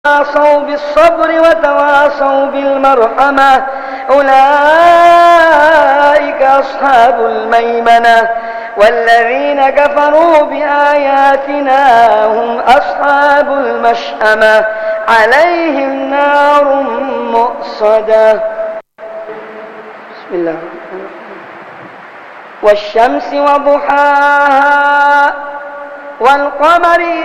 وتواصوا بالصبر وتواصوا بالمرحمة أولئك أصحاب الميمنة والذين كفروا بآياتنا هم أصحاب المشأمة عليهم نار مؤصدة. بسم الله الرحمن الرحيم. والشمس وضحاها والقمر